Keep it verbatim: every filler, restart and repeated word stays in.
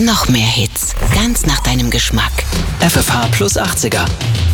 Noch mehr Hits, ganz nach deinem Geschmack. F F H plus achtziger.